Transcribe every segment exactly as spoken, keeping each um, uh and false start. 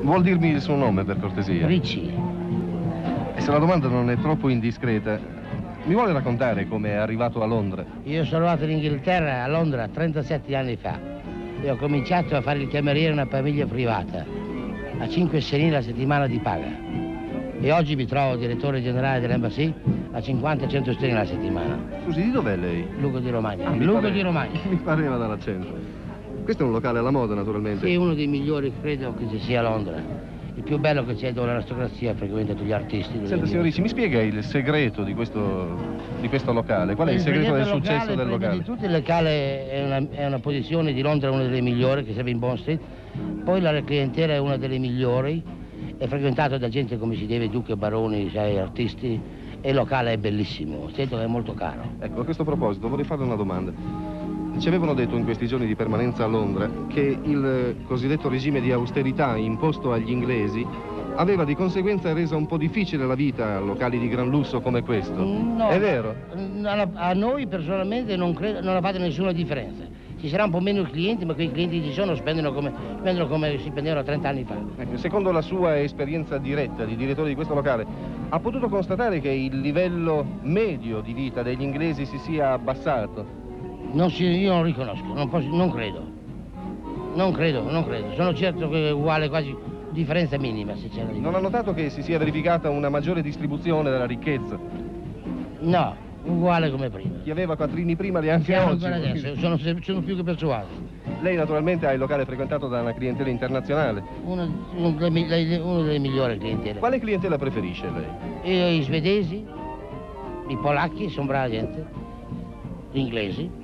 Vuol dirmi il suo nome, per cortesia? Ricci. E se la domanda non è troppo indiscreta, mi vuole raccontare come è arrivato a Londra? Io sono arrivato in Inghilterra, a Londra, trentasette anni fa. E ho cominciato a fare il cameriere in una famiglia privata, a cinque sterline la settimana di paga. E oggi mi trovo direttore generale dell'Embassy a cinquanta cento sterline la settimana. Scusi, di dov'è lei? Lugo di Romagna. Ah, Lugo pare... di Romagna. Mi pareva dall'accento. Questo è un locale alla moda, naturalmente. Sì, uno dei migliori, credo, che ci sia a Londra. Il più bello che c'è dove l'aristocrazia frequenta tutti gli artisti. Senta, signor Ricci, mi spiega il segreto di questo, di questo locale? Qual è il, il segreto del successo locale, del locale? Di tutto il locale è una, è una posizione di Londra, una delle migliori, che serve in Bond Street. Poi la clientela è una delle migliori, è frequentato da gente come si deve, duche, baroni, sai, artisti, e il locale è bellissimo, sento che è molto caro. Ecco, a questo proposito vorrei farle una domanda. Ci avevano detto in questi giorni di permanenza a Londra che il cosiddetto regime di austerità imposto agli inglesi aveva di conseguenza reso un po' difficile la vita a locali di gran lusso come questo. No, è vero? A noi personalmente non credo, non ha fatto nessuna differenza. Ci sarà un po' meno clienti, ma quei clienti che ci sono spendono come, spendono come si spendevano trenta anni fa. Ecco, secondo la sua esperienza diretta di direttore di questo locale, ha potuto constatare che il livello medio di vita degli inglesi si sia abbassato? Non si, io non riconosco, non, posso, non credo. Non credo, non credo. Sono certo che è uguale, quasi differenza minima se c'è la differenza. Non ha notato che si sia verificata una maggiore distribuzione della ricchezza? No, uguale come prima. Chi aveva quattrini prima li ha anche Siamo oggi. Adesso, sono, sono più che persuaso. Lei naturalmente ha il locale frequentato da una clientela internazionale? Uno, uno, delle, uno delle migliori clientele. Quale clientela preferisce lei? E, i svedesi, i polacchi, sono brava gente, gli inglesi.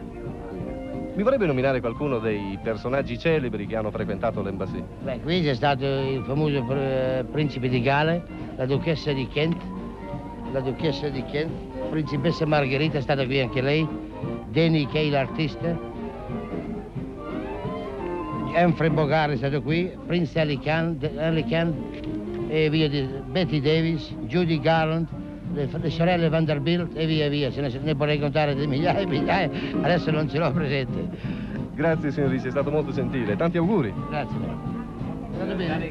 Mi vorrebbe nominare qualcuno dei personaggi celebri che hanno frequentato l'Embassy? Beh, qui c'è stato il famoso eh, principe di Galles, la duchessa di Kent, la duchessa di Kent, principessa Margherita è stata qui anche lei, Danny Kaye l'artista, Humphrey Bogart è stato qui, Prince Ali Khan, Ali Khan e via di Betty Davis, Judy Garland, le, le sorelle Vanderbilt e via via, se ne, ne vorrei contare di migliaia e migliaia, adesso non ce l'ho presente. Grazie signor Ricci, è stato molto gentile, tanti auguri. Grazie. È stato bene.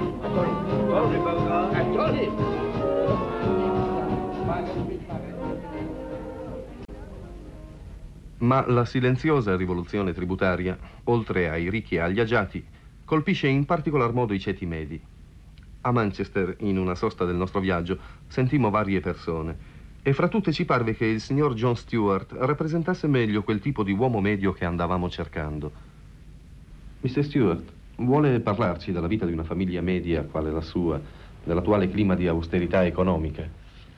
Ma la silenziosa rivoluzione tributaria, oltre ai ricchi e agli agiati, colpisce in particolar modo i ceti medi. A Manchester, in una sosta del nostro viaggio, sentimmo varie persone e fra tutte ci parve che il signor John Stewart rappresentasse meglio quel tipo di uomo medio che andavamo cercando. mister Stewart, vuole parlarci della vita di una famiglia media quale la sua, dell'attuale clima di austerità economica?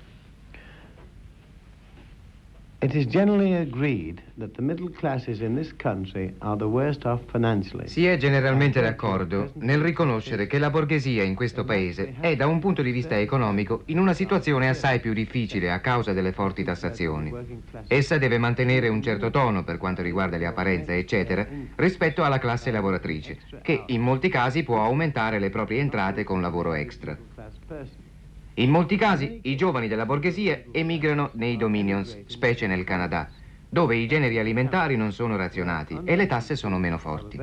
It is generally agreed that the middle classes in this country are the worst off financially. Si è generalmente d'accordo nel riconoscere che la borghesia in questo paese è, da un punto di vista economico, in una situazione assai più difficile a causa delle forti tassazioni. Essa deve mantenere un certo tono per quanto riguarda le apparenze, eccetera, rispetto alla classe lavoratrice, che in molti casi può aumentare le proprie entrate con lavoro extra. In molti casi i giovani della borghesia emigrano nei dominions, specie nel Canada, dove i generi alimentari non sono razionati e le tasse sono meno forti.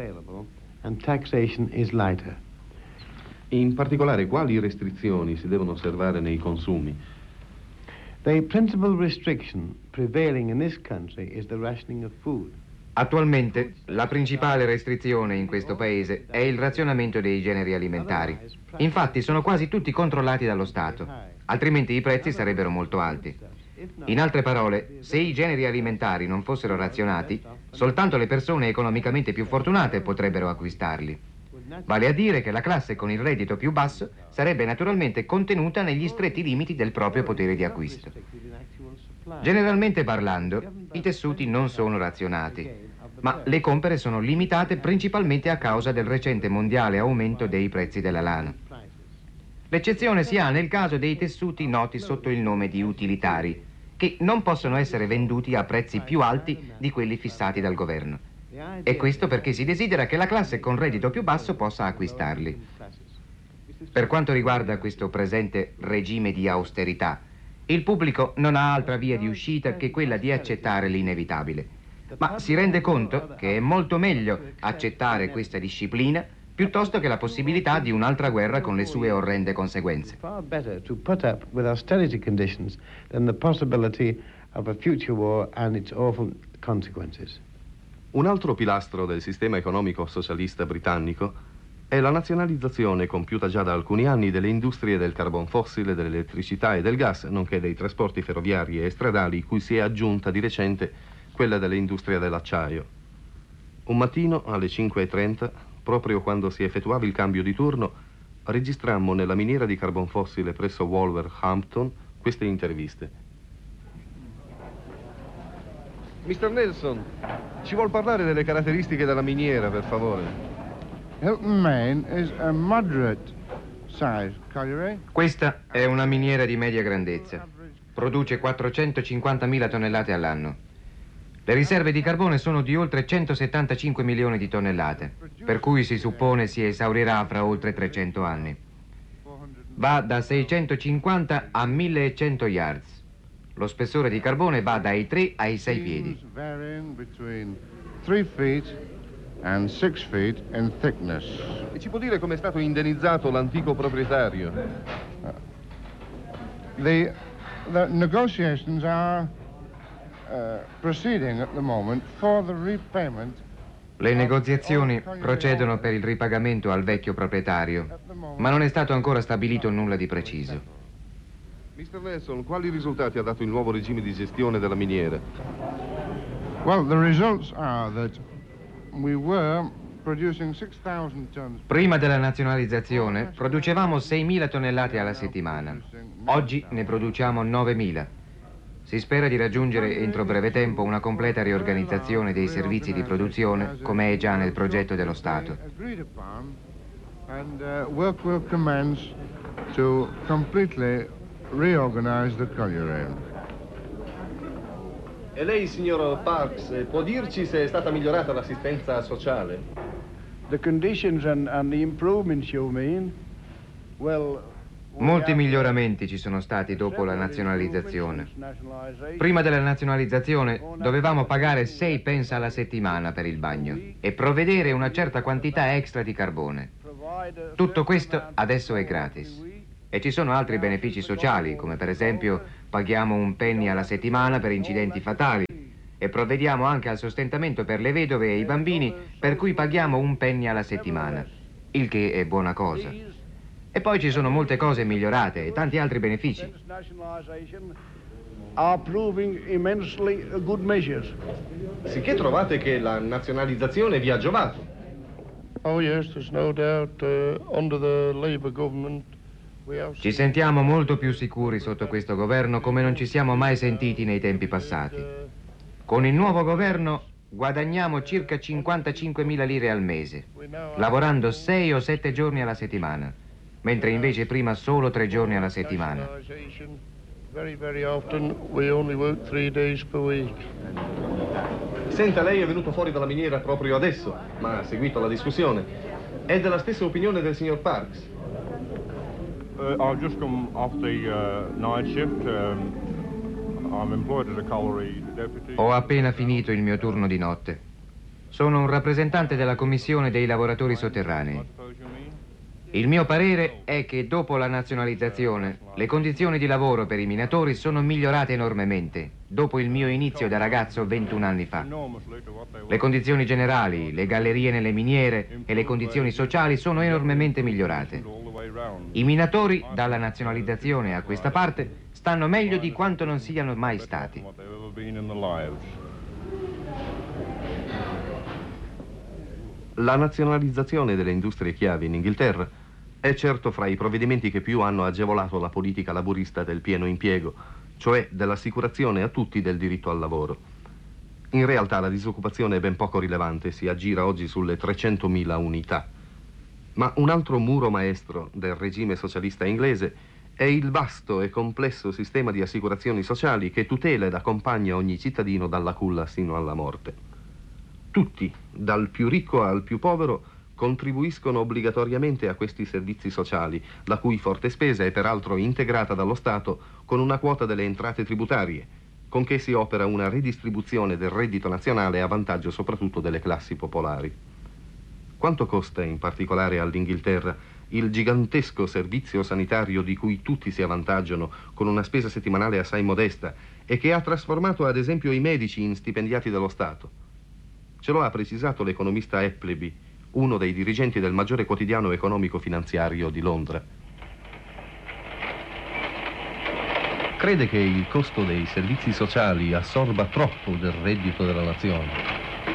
In particolare, quali restrizioni si devono osservare nei consumi? The principal restriction prevailing in this country is the rationing of food. Attualmente la principale restrizione in questo paese è il razionamento dei generi alimentari. Infatti sono quasi tutti controllati dallo Stato, altrimenti i prezzi sarebbero molto alti. In altre parole, se i generi alimentari non fossero razionati, soltanto le persone economicamente più fortunate potrebbero acquistarli. Vale a dire che la classe con il reddito più basso sarebbe naturalmente contenuta negli stretti limiti del proprio potere di acquisto. Generalmente parlando, i tessuti non sono razionati, ma le compere sono limitate principalmente a causa del recente mondiale aumento dei prezzi della lana. L'eccezione si ha nel caso dei tessuti noti sotto il nome di utilitari, che non possono essere venduti a prezzi più alti di quelli fissati dal governo. E questo perché si desidera che la classe con reddito più basso possa acquistarli. Per quanto riguarda questo presente regime di austerità, il pubblico non ha altra via di uscita che quella di accettare l'inevitabile, ma si rende conto che è molto meglio accettare questa disciplina piuttosto che la possibilità di un'altra guerra con le sue orrende conseguenze. Far better to put up with austerity conditions than the possibility of a future war and its awful consequences. Un altro pilastro del sistema economico socialista britannico è la nazionalizzazione compiuta già da alcuni anni delle industrie del carbon fossile, dell'elettricità e del gas, nonché dei trasporti ferroviari e stradali, cui si è aggiunta di recente quella dell'industria dell'acciaio. Un mattino alle cinque e trenta, proprio quando si effettuava il cambio di turno, registrammo nella miniera di carbon fossile presso Wolverhampton queste interviste. mister Nelson, ci vuol parlare delle caratteristiche della miniera, per favore? Hilton Main is a moderate size colliery. Questa è una miniera di media grandezza. Produce quattrocentocinquantamila tonnellate all'anno. Le riserve di carbone sono di oltre centosettantacinque milioni di tonnellate, per cui si suppone si esaurirà fra oltre trecento anni. Va da seicentocinquanta a millecento yards. Lo spessore di carbone va dai tre ai sei piedi. Varying between three feet and six feet in thickness. E ci può dire come è stato indennizzato l'antico proprietario? The, the negotiations are uh, proceeding at the moment for the repayment. Le negoziazioni procedono per il ripagamento al vecchio proprietario, ma non è stato ancora stabilito nulla di preciso. mister Nelson, quali risultati ha dato il nuovo regime di gestione della miniera? Well, the results are that we were producing six thousand tons. Prima della nazionalizzazione producevamo seimila tonnellate alla settimana. Oggi ne produciamo novemila. Si spera di raggiungere entro breve tempo una completa riorganizzazione dei servizi di produzione, come è già nel progetto dello Stato. And uh, work will commence to completely reorganize the colliery. E lei, signor Parks, può dirci se è stata migliorata l'assistenza sociale? The conditions and, and the improvements you mean? Well, Molti miglioramenti ci sono stati dopo la nazionalizzazione. Prima della nazionalizzazione dovevamo pagare sei pence alla settimana per il bagno e provvedere una certa quantità extra di carbone. Tutto questo adesso è gratis. E ci sono altri benefici sociali, come per esempio paghiamo un penny alla settimana per incidenti fatali e provvediamo anche al sostentamento per le vedove e i bambini, per cui paghiamo un penny alla settimana, il che è buona cosa. E poi ci sono molte cose migliorate e tanti altri benefici. Are proving immensely good measures. Sicché trovate che la nazionalizzazione vi ha giovato? Oh yes, there's no doubt uh, under the Labour government. Ci sentiamo molto più sicuri sotto questo governo come non ci siamo mai sentiti nei tempi passati. Con il nuovo governo guadagniamo circa cinquantacinquemila lire al mese, lavorando sei o sette giorni alla settimana, mentre invece prima solo tre giorni alla settimana. Very, very often we only work three days per week. Senta, lei è venuto fuori dalla miniera proprio adesso, ma ha seguito la discussione. È della stessa opinione del signor Parks? Uh, I've just come off the uh, night shift. Um, I'm employed as a colliery deputy. Ho appena finito il mio turno di notte. Sono un rappresentante della commissione dei lavoratori sotterranei. Il mio parere è che dopo la nazionalizzazione le condizioni di lavoro per i minatori sono migliorate enormemente dopo il mio inizio da ragazzo ventuno anni fa. Le condizioni generali, le gallerie nelle miniere e le condizioni sociali sono enormemente migliorate. I minatori, dalla nazionalizzazione a questa parte, stanno meglio di quanto non siano mai stati. La nazionalizzazione delle industrie chiavi in Inghilterra è certo fra i provvedimenti che più hanno agevolato la politica laburista del pieno impiego, cioè dell'assicurazione a tutti del diritto al lavoro. In realtà la disoccupazione è ben poco rilevante, si aggira oggi sulle trecentomila unità. Ma un altro muro maestro del regime socialista inglese è il vasto e complesso sistema di assicurazioni sociali che tutela ed accompagna ogni cittadino dalla culla sino alla morte. Tutti, dal più ricco al più povero, contribuiscono obbligatoriamente a questi servizi sociali, la cui forte spesa è peraltro integrata dallo Stato con una quota delle entrate tributarie, con che si opera una ridistribuzione del reddito nazionale a vantaggio soprattutto delle classi popolari. Quanto costa in particolare all'Inghilterra il gigantesco servizio sanitario di cui tutti si avvantaggiano con una spesa settimanale assai modesta e che ha trasformato ad esempio i medici in stipendiati dello Stato? Ce lo ha precisato l'economista Appleby, uno dei dirigenti del maggiore quotidiano economico-finanziario di Londra. Crede che il costo dei servizi sociali assorba troppo del reddito della nazione?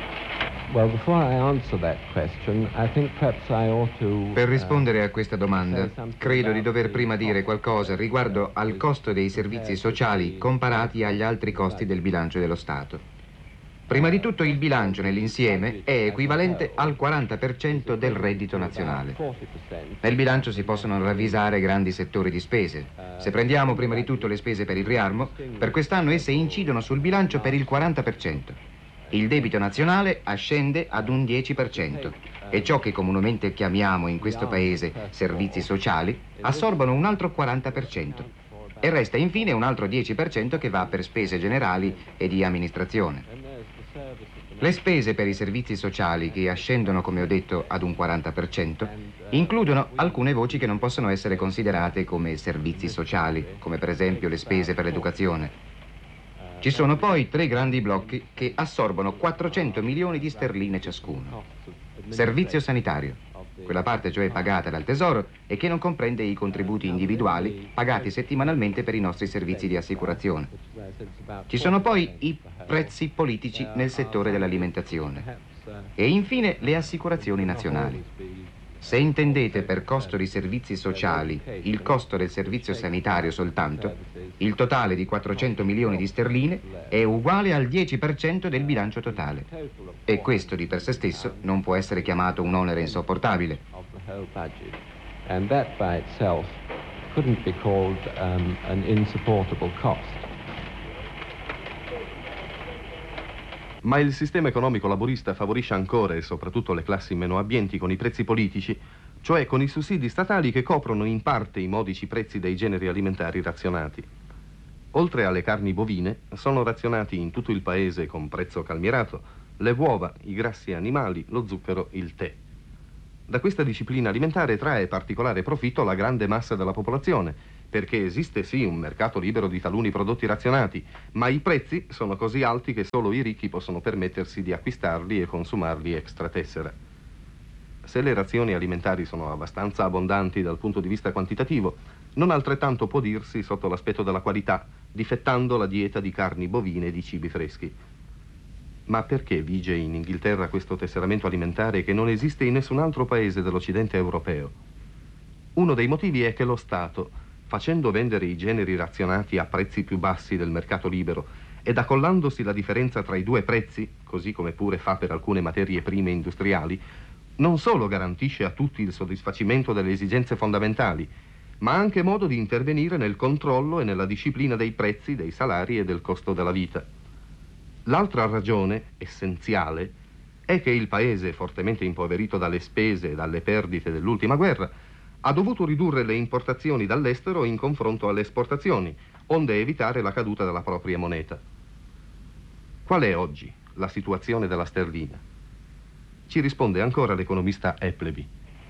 Per rispondere a questa domanda, credo di dover prima dire qualcosa riguardo al costo dei servizi sociali comparati agli altri costi del bilancio dello Stato. Prima di tutto il bilancio nell'insieme è equivalente al quaranta per cento del reddito nazionale. Nel bilancio si possono ravvisare grandi settori di spese. Se prendiamo prima di tutto le spese per il riarmo, per quest'anno esse incidono sul bilancio per il quaranta per cento. Il debito nazionale ascende ad un dieci per cento e ciò che comunemente chiamiamo in questo paese servizi sociali assorbono un altro quaranta per cento e resta infine un altro dieci per cento che va per spese generali e di amministrazione. Le spese per i servizi sociali, che ascendono, come ho detto, ad un quaranta per cento, includono alcune voci che non possono essere considerate come servizi sociali, come per esempio le spese per l'educazione. Ci sono poi tre grandi blocchi che assorbono quattrocento milioni di sterline ciascuno. Servizio sanitario, quella parte cioè pagata dal Tesoro e che non comprende i contributi individuali pagati settimanalmente per i nostri servizi di assicurazione. Ci sono poi i prezzi politici nel settore dell'alimentazione e infine le assicurazioni nazionali. Se intendete per costo di servizi sociali il costo del servizio sanitario soltanto, il totale di quattrocento milioni di sterline è uguale al dieci per cento del bilancio totale. E questo di per sé stesso non può essere chiamato un onere insopportabile. And that by itself couldn't be called um, an insupportable cost. Ma il sistema economico laborista favorisce ancora e soprattutto le classi meno abbienti con i prezzi politici, cioè con i sussidi statali che coprono in parte i modici prezzi dei generi alimentari razionati. Oltre alle carni bovine, sono razionati in tutto il paese con prezzo calmierato le uova, i grassi animali, lo zucchero, il tè. Da questa disciplina alimentare trae particolare profitto la grande massa della popolazione, perché esiste sì un mercato libero di taluni prodotti razionati, ma i prezzi sono così alti che solo i ricchi possono permettersi di acquistarli e consumarli extra tessera. Se le razioni alimentari sono abbastanza abbondanti dal punto di vista quantitativo, non altrettanto può dirsi sotto l'aspetto della qualità, difettando la dieta di carni bovine e di cibi freschi. Ma perché vige in Inghilterra questo tesseramento alimentare che non esiste in nessun altro paese dell'Occidente europeo? Uno dei motivi è che lo Stato, facendo vendere i generi razionati a prezzi più bassi del mercato libero ed accollandosi la differenza tra i due prezzi, così come pure fa per alcune materie prime industriali, non solo garantisce a tutti il soddisfacimento delle esigenze fondamentali, ma ha anche modo di intervenire nel controllo e nella disciplina dei prezzi, dei salari e del costo della vita. L'altra ragione, essenziale, è che il paese, fortemente impoverito dalle spese e dalle perdite dell'ultima guerra, ha dovuto ridurre le importazioni dall'estero in confronto alle esportazioni, onde evitare la caduta della propria moneta. Qual è oggi la situazione della sterlina? Ci risponde ancora l'economista Appleby.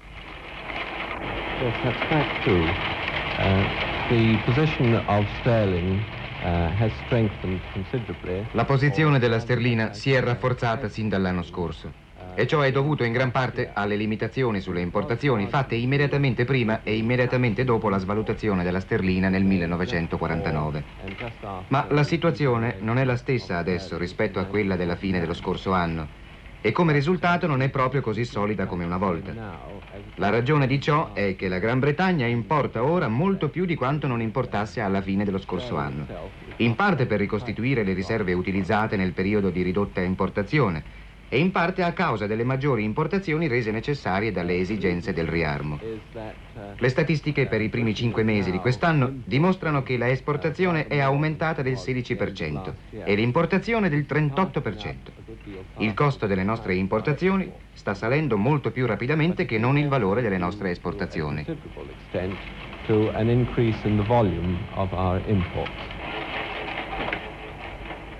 Yes, that's quite true. Uh, the position of sterling uh, has strengthened considerably. La posizione della sterlina si è rafforzata sin dall'anno scorso. E ciò è dovuto in gran parte alle limitazioni sulle importazioni fatte immediatamente prima e immediatamente dopo la svalutazione della sterlina nel millenovecentoquarantanove. Ma la situazione non è la stessa adesso rispetto a quella della fine dello scorso anno e come risultato non è proprio così solida come una volta. La ragione di ciò è che la Gran Bretagna importa ora molto più di quanto non importasse alla fine dello scorso anno, in parte per ricostituire le riserve utilizzate nel periodo di ridotta importazione e in parte a causa delle maggiori importazioni rese necessarie dalle esigenze del riarmo. Le statistiche per i primi cinque mesi di quest'anno dimostrano che la esportazione è aumentata del sedici per cento e l'importazione del trentotto per cento. Il costo delle nostre importazioni sta salendo molto più rapidamente che non il valore delle nostre esportazioni. To an increase in the volume of our imports.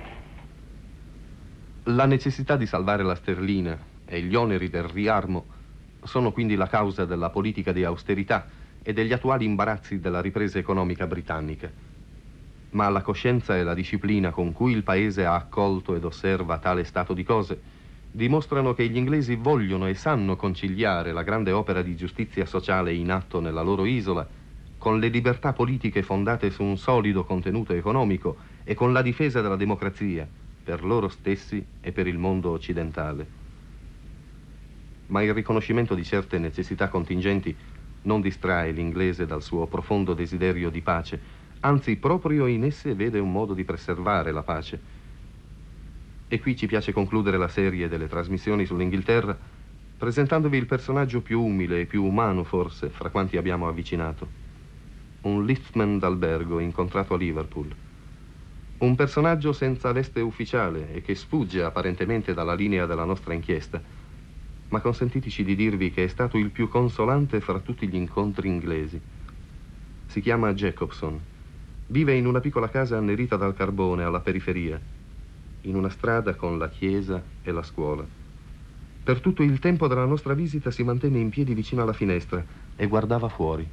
La necessità di salvare la sterlina e gli oneri del riarmo sono quindi la causa della politica di austerità e degli attuali imbarazzi della ripresa economica britannica. Ma la coscienza e la disciplina con cui il Paese ha accolto ed osserva tale stato di cose dimostrano che gli inglesi vogliono e sanno conciliare la grande opera di giustizia sociale in atto nella loro isola con le libertà politiche fondate su un solido contenuto economico e con la difesa della democrazia per loro stessi e per il mondo occidentale. Ma il riconoscimento di certe necessità contingenti non distrae l'inglese dal suo profondo desiderio di pace, anzi proprio in esse vede un modo di preservare la pace. E qui ci piace concludere la serie delle trasmissioni sull'Inghilterra presentandovi il personaggio più umile e più umano forse fra quanti abbiamo avvicinato. Un liftman d'albergo incontrato a Liverpool. Un personaggio senza veste ufficiale e che sfugge apparentemente dalla linea della nostra inchiesta, ma consentiteci di dirvi che è stato il più consolante fra tutti gli incontri inglesi. Si chiama Jacobson. Vive in una piccola casa annerita dal carbone alla periferia, in una strada con la chiesa e la scuola. Per tutto il tempo della nostra visita si mantenne in piedi vicino alla finestra e guardava fuori.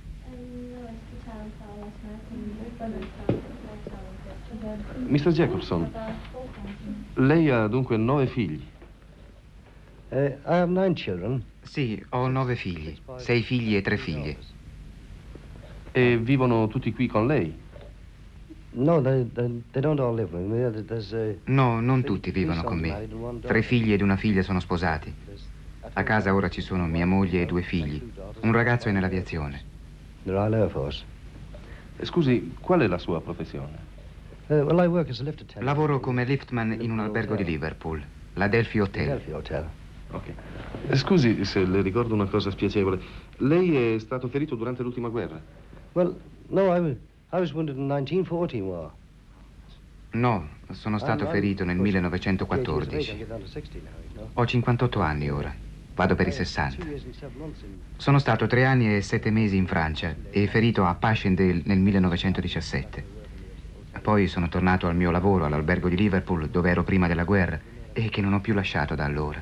mister Jacobson, lei ha dunque nove figli? Uh, I have nine children. Sì, ho nove figli, sei figli e tre figlie. E vivono tutti qui con lei? No, they, they, they don't all live with me. There's, uh, No, non tutti vivono con me. Tre figli ed una figlia sono sposati. A casa ora ci sono mia moglie e due figli. Un ragazzo è nell'aviazione. the Royal Air Force. Scusi, qual è la sua professione? Uh, well, I work as a lift attendant. Lavoro come liftman in un albergo di Liverpool, la Delphi Hotel. Delphi Hotel. Ok. Scusi se le ricordo una cosa spiacevole. Lei è stato ferito durante l'ultima guerra? Well, no, I was, I was wounded in nineteen fourteen war. No, sono stato ferito nel millenovecentoquattordici. Ho cinquantotto anni ora. Vado per i sessanta. Sono stato tre anni e sette mesi in Francia e ferito a Passchendaele nel millenovecentodiciassette. Poi sono tornato al mio lavoro all'albergo di Liverpool, dove ero prima della guerra e che non ho più lasciato da allora.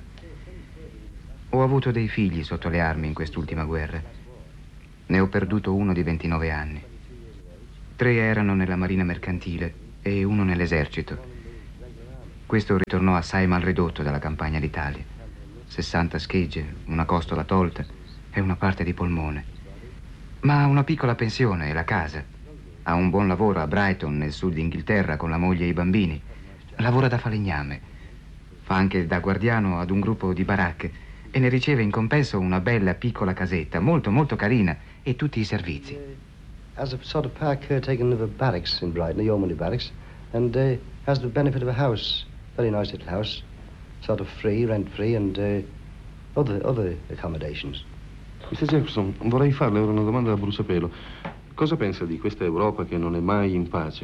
Ho avuto dei figli sotto le armi in quest'ultima guerra. Ne ho perduto uno di ventinove anni. Tre erano nella marina mercantile e uno nell'esercito. Questo ritornò assai mal ridotto dalla campagna d'Italia. sessanta schegge, una costola tolta e una parte di polmone. Ma ha una piccola pensione e la casa. Ha un buon lavoro a Brighton, nel sud d'Inghilterra, con la moglie e i bambini. Lavora da falegname. Fa anche da guardiano ad un gruppo di baracche e ne riceve in compenso una bella piccola casetta, molto molto carina, e tutti i servizi. As a sort of park caretaker of a barracks in Brighton, the Yeomanry Barracks, and uh, has the benefit of a house, very nice little house, sort of free, rent-free, and uh, other, other accommodations. mister Jefferson, vorrei farle ora una domanda a bruciapelo. Cosa pensa di questa Europa che non è mai in pace?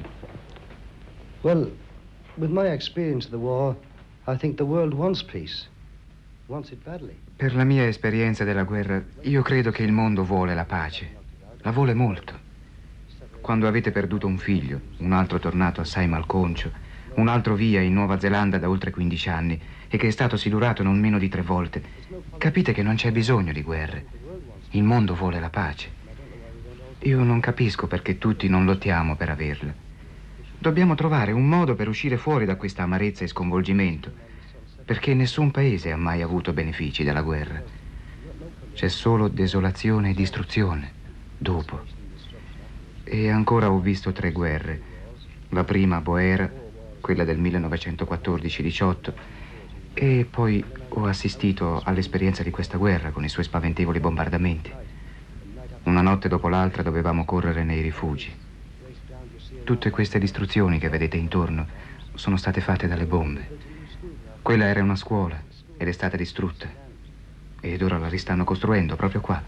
Well, with my experience of the war, I think the world wants peace. Wants it badly. Per la mia esperienza della guerra, io credo che il mondo vuole la pace. La vuole molto. Quando avete perduto un figlio, un altro tornato assai malconcio, un altro via in Nuova Zelanda da oltre quindici anni e che è stato silurato non meno di tre volte, capite che non c'è bisogno di guerre. Il mondo vuole la pace. Io non capisco perché tutti non lottiamo per averla. Dobbiamo trovare un modo per uscire fuori da questa amarezza e sconvolgimento, perché nessun paese ha mai avuto benefici dalla guerra. C'è solo desolazione e distruzione, dopo. E ancora ho visto tre guerre. La prima a Boera, quella del millenovecentoquattordici diciotto, e poi ho assistito all'esperienza di questa guerra con i suoi spaventevoli bombardamenti. Una notte dopo l'altra dovevamo correre nei rifugi. Tutte queste distruzioni che vedete intorno sono state fatte dalle bombe. Quella era una scuola ed è stata distrutta. Ed ora la ristanno costruendo proprio qua.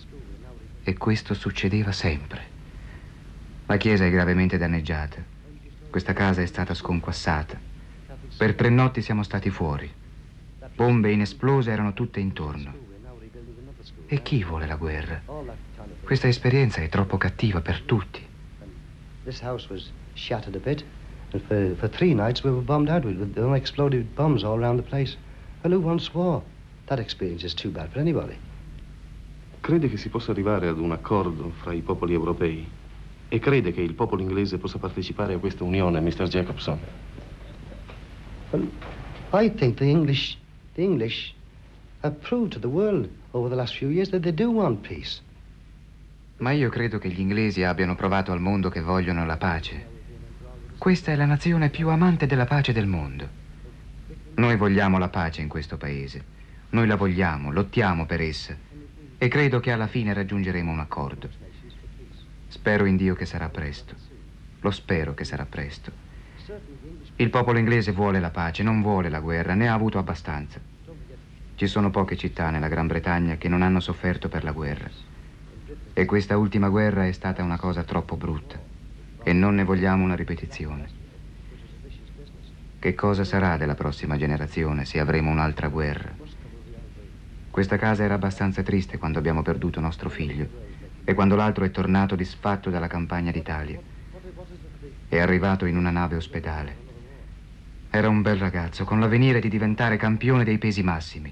E questo succedeva sempre. La chiesa è gravemente danneggiata. Questa casa è stata sconquassata. Per tre notti siamo stati fuori. Bombe inesplose erano tutte intorno. E chi vuole la guerra? Questa esperienza è troppo cattiva per tutti. This house was shattered a bit, and for, for three nights we were bombed out with, with unexploded bombs all around the place. Well, who wants war? That experience is too bad for anybody. crede che si possa arrivare ad un accordo fra i popoli europei e crede che il popolo inglese possa partecipare a questa unione, mister Jacobson? Well, I think the English, the English have proved to the world over the last few years that they do want peace. Ma io credo che gli inglesi abbiano provato al mondo che vogliono la pace. Questa è la nazione più amante della pace del mondo. Noi vogliamo la pace in questo paese. Noi la vogliamo, lottiamo per essa. E credo che alla fine raggiungeremo un accordo. Spero in Dio che sarà presto. Lo spero che sarà presto. Il popolo inglese vuole la pace, non vuole la guerra, ne ha avuto abbastanza. Ci sono poche città nella Gran Bretagna che non hanno sofferto per la guerra. E questa ultima guerra è stata una cosa troppo brutta. E non ne vogliamo una ripetizione. Che cosa sarà della prossima generazione se avremo un'altra guerra? Questa casa era abbastanza triste quando abbiamo perduto nostro figlio e quando l'altro è tornato disfatto dalla campagna d'Italia. È arrivato in una nave ospedale. Era un bel ragazzo con l'avvenire di diventare campione dei pesi massimi.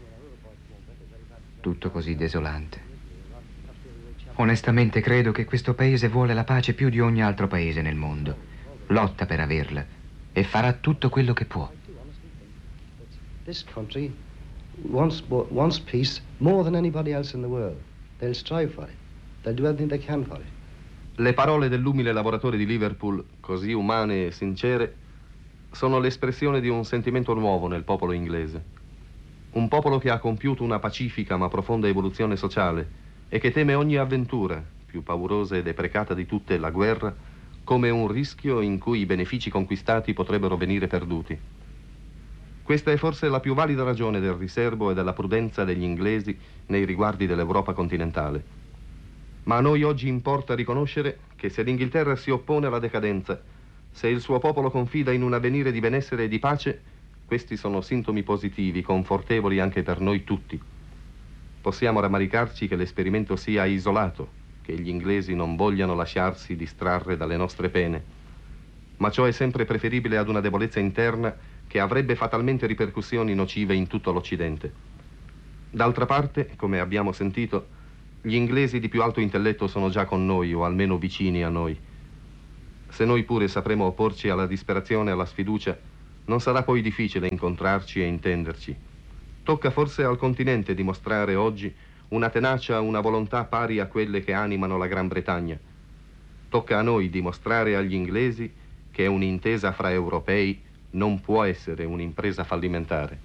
Tutto così desolante. Onestamente credo che questo paese vuole la pace più di ogni altro paese nel mondo. Lotta per averla e farà tutto quello che può. This country wants, wants peace more than anybody else in the world. They'll strive for it. They'll do everything they can for it. Le parole dell'umile lavoratore di Liverpool, così umane e sincere, sono l'espressione di un sentimento nuovo nel popolo inglese. Un popolo che ha compiuto una pacifica ma profonda evoluzione sociale e che teme ogni avventura, più paurosa e deprecata di tutte, la guerra, come un rischio in cui i benefici conquistati potrebbero venire perduti. Questa è forse la più valida ragione del riserbo e della prudenza degli inglesi nei riguardi dell'Europa continentale. Ma a noi oggi importa riconoscere che se l'Inghilterra si oppone alla decadenza, se il suo popolo confida in un avvenire di benessere e di pace, questi sono sintomi positivi, confortevoli anche per noi tutti. Possiamo rammaricarci che l'esperimento sia isolato, che gli inglesi non vogliano lasciarsi distrarre dalle nostre pene, ma ciò è sempre preferibile ad una debolezza interna che avrebbe fatalmente ripercussioni nocive in tutto l'Occidente. D'altra parte, come abbiamo sentito, gli inglesi di più alto intelletto sono già con noi, o almeno vicini a noi. Se noi pure sapremo opporci alla disperazione e alla sfiducia, non sarà poi difficile incontrarci e intenderci. Tocca forse al continente dimostrare oggi una tenacia, una volontà pari a quelle che animano la Gran Bretagna. Tocca a noi dimostrare agli inglesi che un'intesa fra europei non può essere un'impresa fallimentare.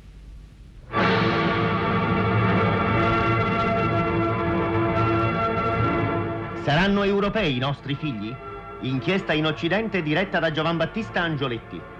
Saranno europei i nostri figli? Inchiesta in Occidente diretta da Giovan Battista Angioletti.